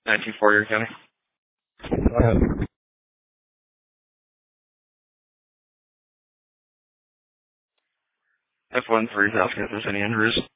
1940 County. Go ahead. F1 3 asking if there's any injuries.